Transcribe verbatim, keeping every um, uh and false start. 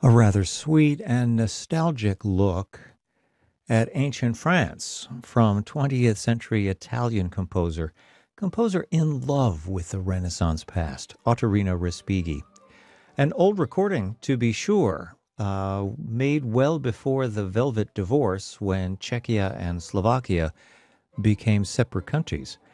A rather sweet and nostalgic look at ancient France from twentieth century Italian composer, composer in love with the Renaissance past, Ottorino Respighi. An old recording, to be sure, uh, made well before the Velvet Divorce when Czechia and Slovakia became separate countries.